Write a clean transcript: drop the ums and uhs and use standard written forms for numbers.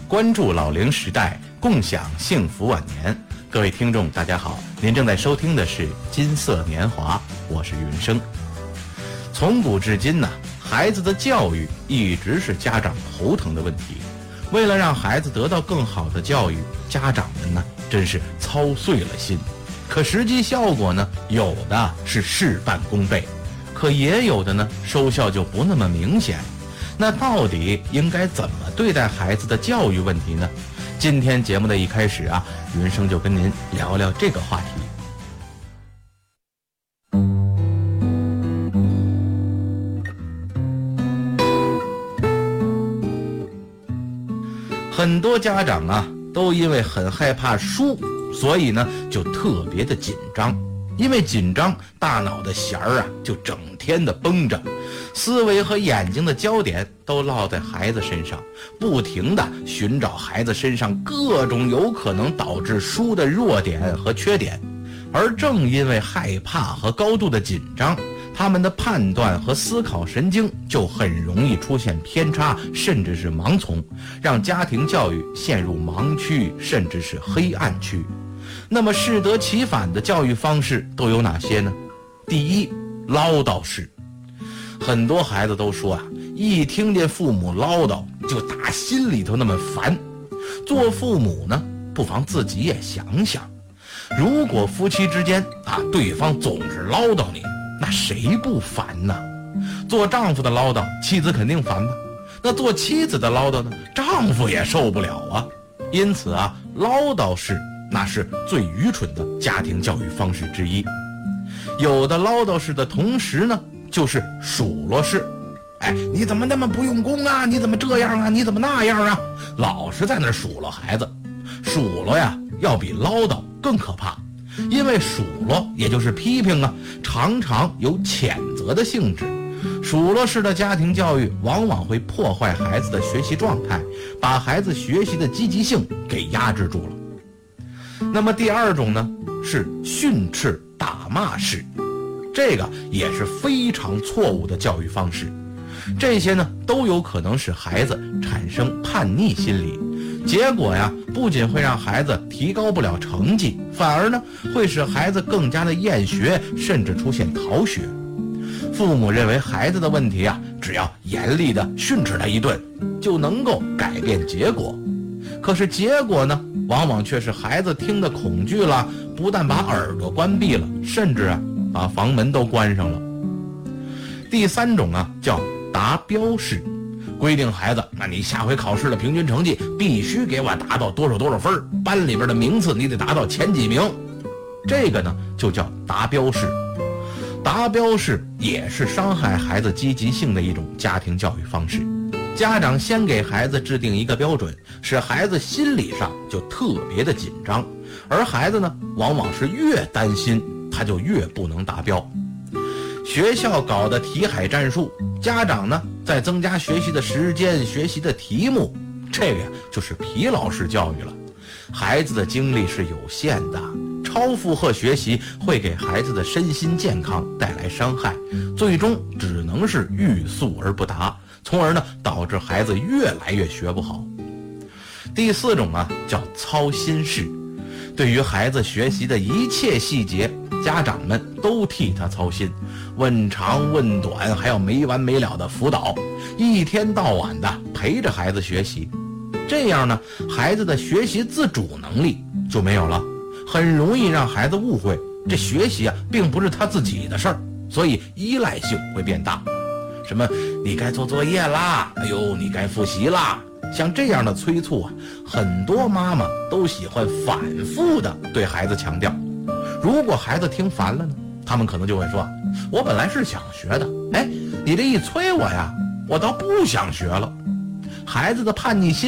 关注老龄时代，共享幸福晚年。各位听众大家好，您正在收听的是金色年华，我是云生。从古至今呢，孩子的教育一直是家长头疼的问题。为了让孩子得到更好的教育，家长们呢真是操碎了心。可实际效果呢，有的是事半功倍，可也有的呢收效就不那么明显。那到底应该怎么对待孩子的教育问题呢？今天节目的一开始啊，云生就跟您聊聊这个话题。很多家长啊，都因为很害怕输，所以呢就特别的紧张。因为紧张，大脑的弦儿啊就整天的绷着，思维和眼睛的焦点都落在孩子身上，不停地寻找孩子身上各种有可能导致输的弱点和缺点。而正因为害怕和高度的紧张，他们的判断和思考神经就很容易出现偏差，甚至是盲从，让家庭教育陷入盲区，甚至是黑暗区。那么适得其反的教育方式都有哪些呢？第一，唠叨式。很多孩子都说啊，一听见父母唠叨就打心里头那么烦。做父母呢，不妨自己也想想，如果夫妻之间啊，对方总是唠叨你，那谁不烦呢？做丈夫的唠叨，妻子肯定烦吧？那做妻子的唠叨呢，丈夫也受不了啊。因此啊，唠叨式那是最愚蠢的家庭教育方式之一。有的唠叨式的同时呢，就是数落式。哎，你怎么那么不用功啊？你怎么这样啊？你怎么那样啊？老是在那数落孩子。数落呀，要比唠叨更可怕，因为数落也就是批评啊，常常有谴责的性质。数落式的家庭教育往往会破坏孩子的学习状态，把孩子学习的积极性给压制住了。那么第二种呢，是训斥打骂式，这个也是非常错误的教育方式。这些呢，都有可能使孩子产生叛逆心理，结果呀，不仅会让孩子提高不了成绩，反而呢，会使孩子更加的厌学，甚至出现逃学。父母认为孩子的问题啊，只要严厉的训斥他一顿，就能够改变结果。可是结果呢，往往却是孩子听得恐惧了，不但把耳朵关闭了，甚至啊，把房门都关上了。第三种啊，叫达标式，规定孩子，那你下回考试的平均成绩必须给我达到多少多少分，班里边的名次你得达到前几名。这个呢，就叫达标式。达标式也是伤害孩子积极性的一种家庭教育方式。家长先给孩子制定一个标准，使孩子心理上就特别的紧张，而孩子呢，往往是越担心他就越不能达标。学校搞的题海战术，家长呢再增加学习的时间、学习的题目，这个呀就是疲劳式教育了。孩子的精力是有限的，超负荷学习会给孩子的身心健康带来伤害，最终只能是欲速而不达，从而呢导致孩子越来越学不好。第四种啊，叫操心式。对于孩子学习的一切细节，家长们都替他操心，问长问短，还要没完没了的辅导，一天到晚的陪着孩子学习。这样呢，孩子的学习自主能力就没有了，很容易让孩子误会这学习啊并不是他自己的事儿，所以依赖性会变大。什么你该做作业啦，哎呦你该复习啦，像这样的催促啊，很多妈妈都喜欢反复的对孩子强调。如果孩子听烦了呢，他们可能就会说，我本来是想学的，哎，你这一催我呀，我倒不想学了。孩子的叛逆心